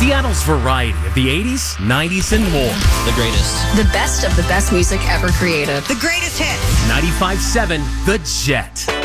Seattle's variety of the 80s, 90s, and more. The greatest. The best of the best music ever created. The greatest hits. 95.7 The Jet.